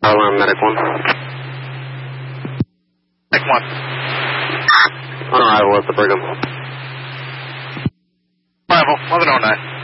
Alarm, Medic 1. Medic 1. On arrival at the Brigham. Arrival, 1109.